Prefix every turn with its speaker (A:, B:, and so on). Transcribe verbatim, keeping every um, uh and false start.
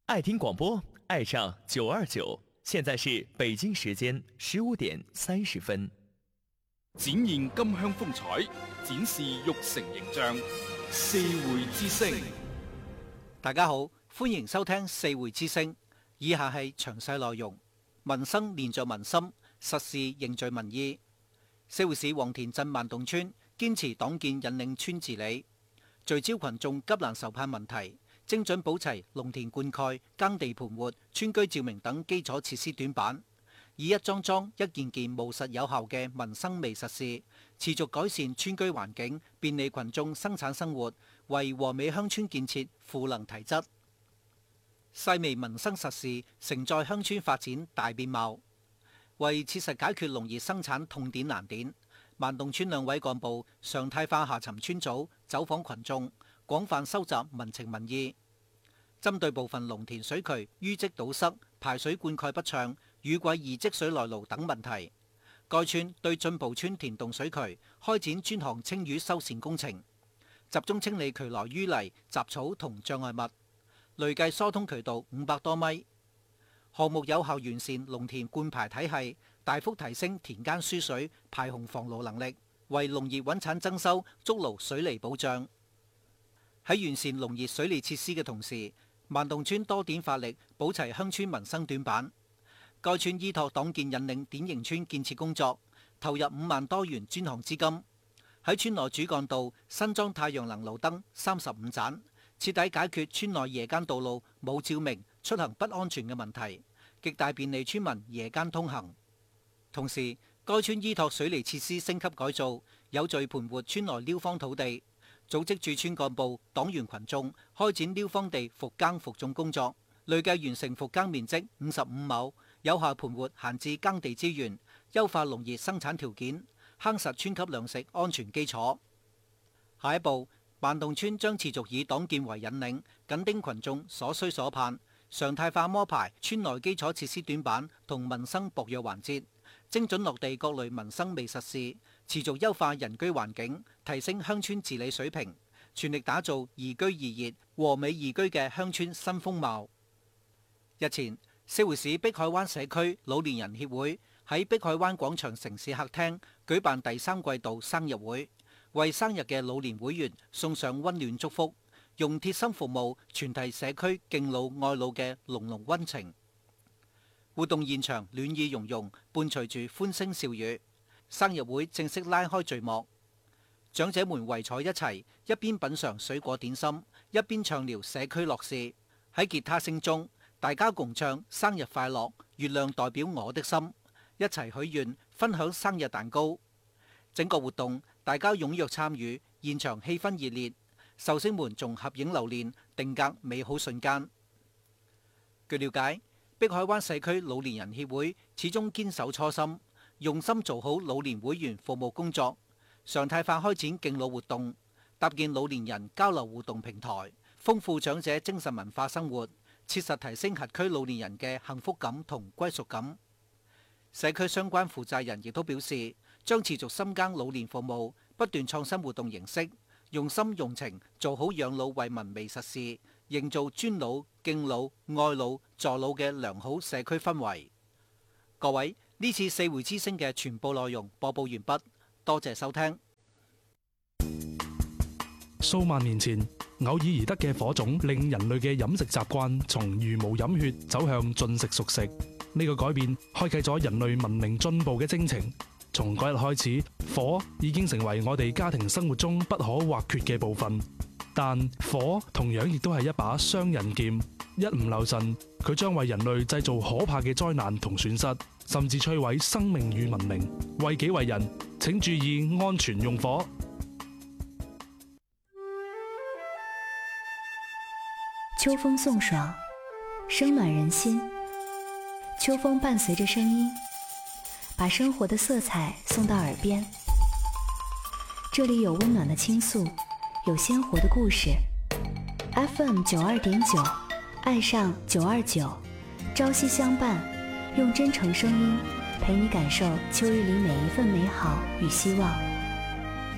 A: 爱听广播，爱上九二九。现在是北京时间十五点三十分。
B: 展現金鄉風采，展示玉成形象。四會之聲，
C: 大家好，歡迎收聽四會之聲。以下係詳細內容：民生連着民心，實事凝聚民意。四會市黃田鎮萬洞村堅持黨建引領村治理，聚焦群眾急難愁盼問題，精準補齊農田灌溉、耕地盤活、村居照明等基礎設施短板，以一樁樁一件件務實有效嘅民生微實事，持續改善村居環境，便利群眾生產生活，為和美鄉村建設賦能提質。細微民生實事承載鄉村發展大變貌，為切實解決農業生產痛點難點，萬洞村兩位幹部常態化下沉村組走訪群眾，廣泛收集民情民意。針對部分農田水渠淤積堵塞、排水灌溉不暢、雨季易積水內澇等問題，該村對進步村田洞水渠開展專項清淤修繕工程，集中清理渠內淤泥、雜草同障礙物，累計疏通渠道五百多米。項目有效完善農田灌排體系，大幅提升田間輸水排洪防澇能力，為農業穩產增收築牢水利保障。喺完善農業水利設施嘅同時，萬洞村多點發力補齊鄉村民生短板。該村依託黨建引領典型村建設工作，投入五萬多元專項資金，喺村內主幹道新裝太陽能路燈三十五盞，徹底解決村內夜間道路冇照明、出行不安全嘅問題，極大便利村民夜間通行。同時，該村依託水利設施升級改造，有序盤活村內撩荒土地，組織駐村幹部、黨員群眾開展撩荒地復耕復種工作，累計完成復耕面積五十五畝，有效盤活閒置耕地資源，優化農業生產條件，夯實村級糧食安全基礎。下一步，萬洞村將持續以黨建為引領，緊盯群眾所需所盼，常態化摸排村內基礎設施短板同民生薄弱環節，精準落地各類民生微實事，持續優化人居環境，提升鄉村治理水平，全力打造宜居宜業、和美宜居嘅鄉村新風貌。日前，四會市碧海灣社區老年人協會喺碧海灣廣場城市客廳舉辦第三季度生日會，為生日嘅老年會員送上溫暖祝福，用貼心服務傳遞社區敬老愛老嘅濃濃溫情。活動現場暖意融融，伴隨住歡聲笑語，生日會正式拉開序幕。長者們圍坐一齊，一邊品嚐水果點心，一邊暢聊社區樂事。喺吉他聲中，大家共唱生日快樂，月亮代表我的心，一齊許願，分享生日蛋糕。整個活動大家踴躍參與，現場氣氛熱烈，壽星們仲合影留念，定格美好瞬間。據了解，碧海灣社區老年人協會始終堅守初心，用心做好老年會員服務工作，常態化開展敬老活動，搭建老年人交流互動平台，豐富長者精神文化生活，切實提升轄區老年人嘅幸福感同歸屬感。社區相關負責人亦都表示，將持續深耕老年服務，不斷創新活動形式，用心用情做好養老惠民微實事，營造尊老、敬老、愛老、助老嘅良好社區氛圍。各位，呢次四會之聲嘅全部內容播報完畢，多謝收聽。
D: 數萬年前，偶爾而得嘅火種，令人類嘅飲食習慣從茹毛飲血走向進食熟食。呢個改變開啟咗人類文明進步嘅征程。從嗰日開始，火已經成為我哋家庭生活中不可或缺嘅部分。但火同樣亦都係一把雙刃劍，一唔留神，佢將為人類製造可怕嘅災難同損失，甚至摧毀生命與文明。為己為人，請注意安全用火。
E: 秋風送爽，生暖人心。秋風伴隨着聲音，把生活的色彩送到耳邊。這裡有溫暖的傾訴，有鮮活的故事。F M 九二點九，愛上九二九，朝夕相伴，用真誠聲音陪你感受秋日裡每一份美好與希望。